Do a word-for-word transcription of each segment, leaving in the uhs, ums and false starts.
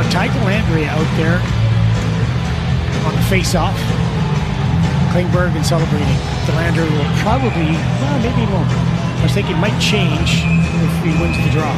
uh, Ty Dellandrea out there on the face-off. Klingberg and Celebrini. Dellandrea will probably, well, maybe he won't. I was thinking it might change if he wins the draw.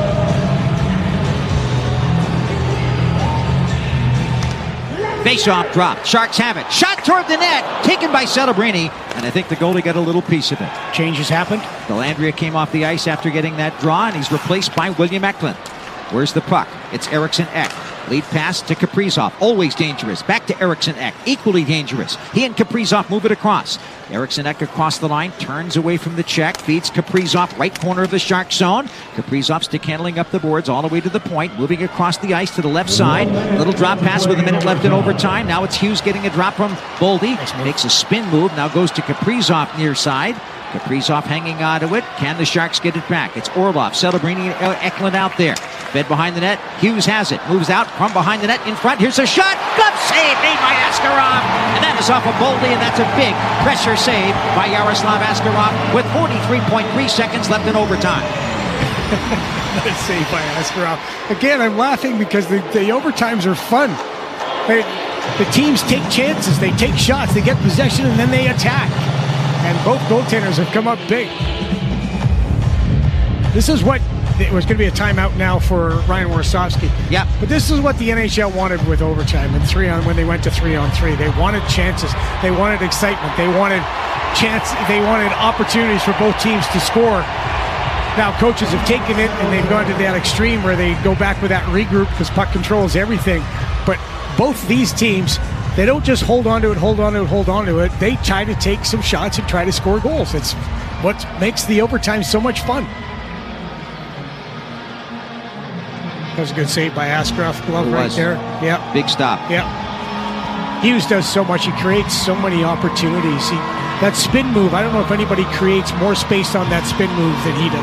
Face-off drop. Sharks have it. Shot toward the net. Taken by Celebrini. And I think the goalie got a little piece of it. Changes happened. Dellandrea came off the ice after getting that draw, and he's replaced by William Eklund. Where's the puck? It's Eriksson Ek. Lead pass to Kaprizov. Always dangerous. Back to Eriksson Ek. Equally dangerous. He and Kaprizov move it across. Eriksson Ek across the line. Turns away from the check. Feeds Kaprizov. Right corner of the Shark zone. Kaprizov stick handling up the boards all the way to the point. Moving across the ice to the left side. Little drop pass with a minute left in overtime. Now it's Hughes getting a drop from Boldy. Makes a spin move. Now goes to Kaprizov near side. Kaprizov hanging on to it. Can the Sharks get it back? It's Orlov, Celebrini, and Eklund out there. Fed behind the net. Hughes has it. Moves out from behind the net in front. Here's a shot. Glove save made by Askarov. And that is off of Boldy, and that's a big pressure save by Yaroslav Askarov with forty-three point three seconds left in overtime. Nice save by Askarov. Again, I'm laughing because the, the overtimes are fun. They, the teams take chances. They take shots. They get possession, and then they attack. And both goaltenders have come up big. This is what it was going to be a timeout now for Ryan Warsofsky. Yeah. But this is what the N H L wanted with overtime and three on when they went to three on three. They wanted chances. They wanted excitement. They wanted chance. They wanted opportunities for both teams to score. Now coaches have taken it and they've gone to that extreme where they go back with that regroup because puck controls everything. But both these teams, they don't just hold on to it, hold on to it, hold on to it. They try to take some shots and try to score goals. It's what makes the overtime so much fun. That was a good save by Askarov. Glove right there. Yeah. Big stop. Yeah. Hughes does so much. He creates so many opportunities. He, that spin move, I don't know if anybody creates more space on that spin move than he does.